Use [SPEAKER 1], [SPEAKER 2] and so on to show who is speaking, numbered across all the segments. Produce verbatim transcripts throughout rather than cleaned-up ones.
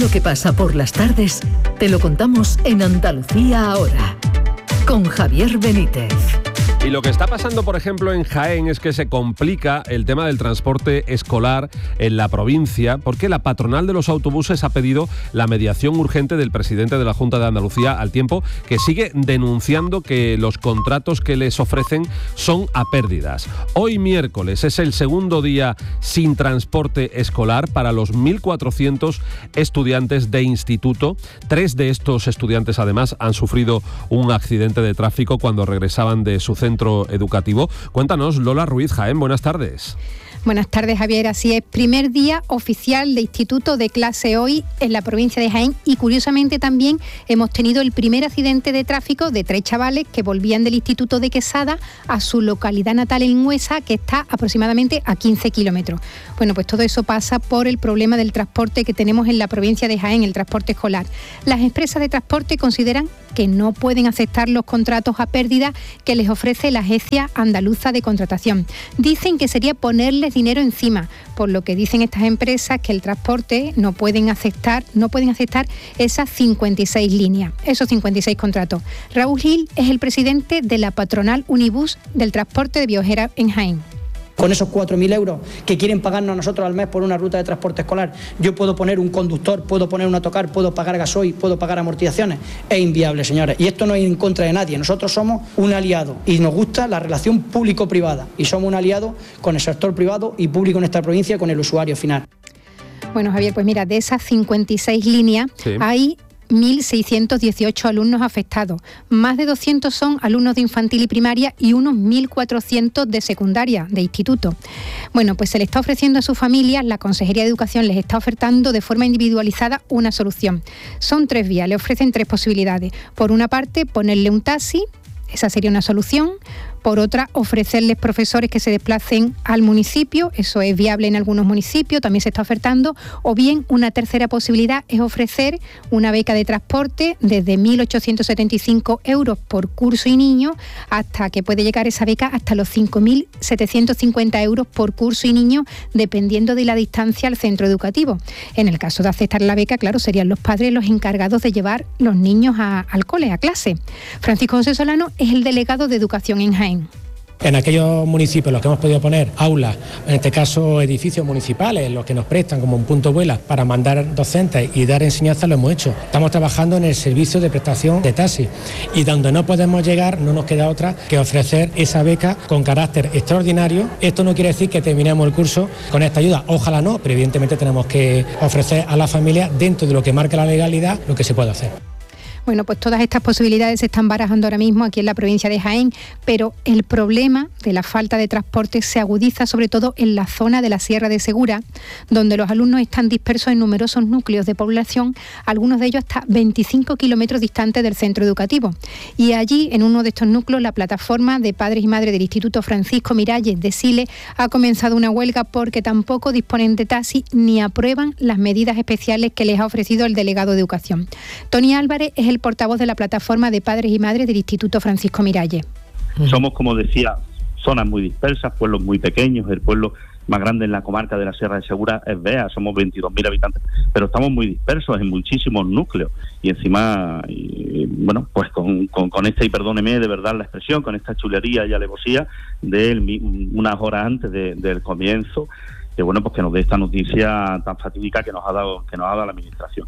[SPEAKER 1] lo que pasa por las tardes te lo contamos en Andalucía Ahora, con Javier Benítez.
[SPEAKER 2] Y lo que está pasando, por ejemplo, en Jaén es que se complica el tema del transporte escolar en la provincia porque la patronal de los autobuses ha pedido la mediación urgente del presidente de la Junta de Andalucía, al tiempo que sigue denunciando que los contratos que les ofrecen son a pérdidas. Hoy miércoles es el segundo día sin transporte escolar para los mil cuatrocientos estudiantes de instituto. Tres de estos estudiantes, además, han sufrido un accidente de tráfico cuando regresaban de su centro educativo. Cuéntanos, Lola Ruiz, Jaén, buenas tardes.
[SPEAKER 3] Buenas tardes, Javier. Así es, primer día oficial de instituto de clase hoy en la provincia de Jaén y curiosamente también hemos tenido el primer accidente de tráfico de tres chavales que volvían del instituto de Quesada a su localidad natal en Huesa, que está aproximadamente a quince kilómetros. Bueno, pues todo eso pasa por el problema del transporte que tenemos en la provincia de Jaén, el transporte escolar. Las empresas de transporte consideran que no pueden aceptar los contratos a pérdida que les ofrece la Agencia Andaluza de Contratación. Dicen que sería ponerles dinero encima, por lo que dicen estas empresas que el transporte no pueden aceptar, no pueden aceptar esas cincuenta y seis líneas, esos cincuenta y seis contratos. Raúl Gil es el presidente de la patronal Unibus del transporte de viajeros en Jaén.
[SPEAKER 4] Con esos cuatro mil euros que quieren pagarnos a nosotros al mes por una ruta de transporte escolar, yo puedo poner un conductor, puedo poner un autocar, puedo pagar gasoil, puedo pagar amortizaciones. Es inviable, señores. Y esto no es en contra de nadie. Nosotros somos un aliado y nos gusta la relación público-privada. Y somos un aliado con el sector privado y público en esta provincia, con el usuario final.
[SPEAKER 3] Bueno, Javier, pues mira, de esas cincuenta y seis líneas sí. hay mil seiscientos dieciocho alumnos afectados. Más de doscientos son alumnos de infantil y primaria y unos mil cuatrocientos de secundaria, de instituto. Bueno, pues se le está ofreciendo a sus familias, la Consejería de Educación les está ofertando de forma individualizada una solución. Son tres vías, le ofrecen tres posibilidades. Por una parte, ponerle un taxi, esa sería una solución. Por otra, ofrecerles profesores que se desplacen al municipio, eso es viable en algunos municipios, también se está ofertando. O bien, una tercera posibilidad es ofrecer una beca de transporte desde mil ochocientos setenta y cinco euros por curso y niño, hasta que puede llegar esa beca hasta los cinco mil setecientos cincuenta euros por curso y niño, dependiendo de la distancia al centro educativo. En el caso de aceptar la beca, claro, serían los padres los encargados de llevar los niños a, al cole, a clase. Francisco José Solano es el delegado de Educación en Jaén.
[SPEAKER 5] En aquellos municipios en los que hemos podido poner aulas, en este caso edificios municipales, los que nos prestan como un punto vuela para mandar docentes y dar enseñanza, lo hemos hecho. Estamos trabajando en el servicio de prestación de taxi y donde no podemos llegar no nos queda otra que ofrecer esa beca con carácter extraordinario. Esto no quiere decir que terminemos el curso con esta ayuda, ojalá no, pero evidentemente tenemos que ofrecer a la familia, dentro de lo que marca la legalidad, lo que se puede hacer.
[SPEAKER 3] Bueno, pues todas estas posibilidades se están barajando ahora mismo aquí en la provincia de Jaén, pero el problema de la falta de transporte se agudiza sobre todo en la zona de la Sierra de Segura, donde los alumnos están dispersos en numerosos núcleos de población, algunos de ellos hasta veinticinco kilómetros distantes del centro educativo. Y allí, en uno de estos núcleos, la plataforma de padres y madres del Instituto Francisco Miralles de Sile ha comenzado una huelga porque tampoco disponen de taxi ni aprueban las medidas especiales que les ha ofrecido el delegado de Educación. Tony Álvarez es el el portavoz de la plataforma de padres y madres del Instituto Francisco Miralles.
[SPEAKER 6] Somos, como decía, zonas muy dispersas, pueblos muy pequeños. El pueblo más grande en la comarca de la Sierra de Segura es Bea, somos veintidós mil habitantes, pero estamos muy dispersos en muchísimos núcleos y encima, y, bueno, pues con, con, con esta, y perdóneme de verdad la expresión, con esta chulería y alevosía de unas horas antes de, del comienzo, que bueno, pues que nos dé esta noticia tan fatídica que nos ha dado, que nos ha dado la administración.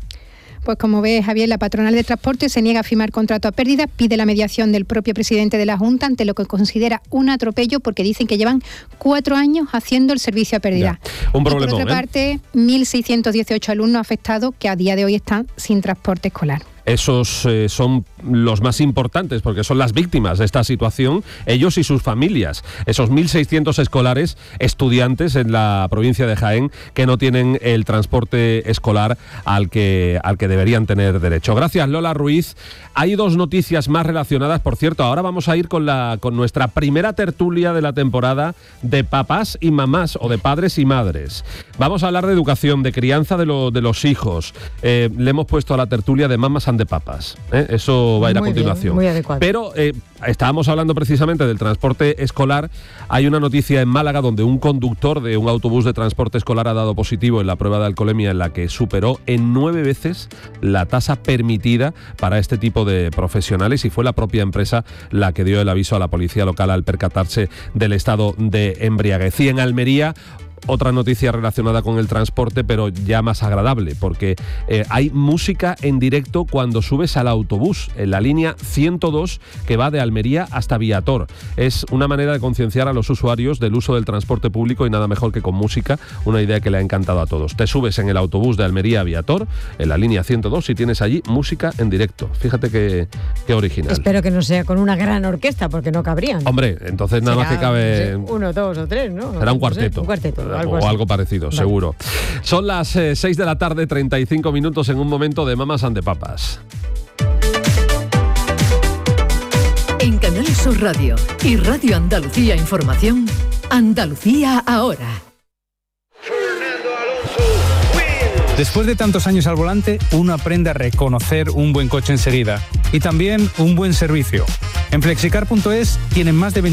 [SPEAKER 3] Pues como ves, Javier, la patronal de transporte se niega a firmar contrato a pérdida, pide la mediación del propio presidente de la Junta ante lo que considera un atropello porque dicen que llevan cuatro años haciendo el servicio a pérdida.
[SPEAKER 2] Ya, un problema.
[SPEAKER 3] Y por otra
[SPEAKER 2] ¿eh?
[SPEAKER 3] parte, mil seiscientos dieciocho alumnos afectados que a día de hoy están sin transporte escolar.
[SPEAKER 2] Esos eh, son los más importantes porque son las víctimas de esta situación, ellos y sus familias. Esos mil seiscientos escolares, estudiantes en la provincia de Jaén que no tienen el transporte escolar al que, al que deberían tener derecho. Gracias, Lola Ruiz. Hay dos noticias más relacionadas, por cierto. Ahora vamos a ir con, la, con nuestra primera tertulia de la temporada de papás y mamás o de padres y madres. Vamos a hablar de educación, de crianza de, lo, de los hijos. Eh, le hemos puesto a la tertulia de Mamas and de papas. ¿eh? Eso va a ir
[SPEAKER 7] Muy
[SPEAKER 2] a continuación.
[SPEAKER 7] bien, muy adecuado.
[SPEAKER 2] Pero eh, estábamos hablando precisamente del transporte escolar. Hay una noticia en Málaga donde un conductor de un autobús de transporte escolar ha dado positivo en la prueba de alcoholemia, en la que superó en nueve veces la tasa permitida para este tipo de profesionales, y fue la propia empresa la que dio el aviso a la policía local al percatarse del estado de embriaguez. Y en Almería, otra noticia relacionada con el transporte, pero ya más agradable, porque eh, hay música en directo cuando subes al autobús, en la línea ciento dos que va de Almería hasta Viator. Es una manera de concienciar a los usuarios del uso del transporte público, y nada mejor que con música, una idea que le ha encantado a todos. Te subes en el autobús de Almería a Viator, en la línea ciento dos, y tienes allí música en directo. Fíjate qué, qué original.
[SPEAKER 7] Espero que no sea con una gran orquesta, porque no cabrían.
[SPEAKER 2] Hombre, entonces nada
[SPEAKER 7] Será,
[SPEAKER 2] más que cabe...
[SPEAKER 7] no sé, uno, dos o tres, ¿no?
[SPEAKER 2] Será un
[SPEAKER 7] No
[SPEAKER 2] cuarteto.
[SPEAKER 7] sé, un cuarteto. Algo
[SPEAKER 2] o
[SPEAKER 7] así.
[SPEAKER 2] algo parecido, vale. Seguro. Son las eh, seis de la tarde, treinta y cinco minutos, en un momento de Mamas and the Papas.
[SPEAKER 1] En Canal Sur Radio y Radio Andalucía Información, Andalucía ahora.
[SPEAKER 8] Después de tantos años al volante, uno aprende a reconocer un buen coche enseguida y también un buen servicio. En flexicar punto es tienen más de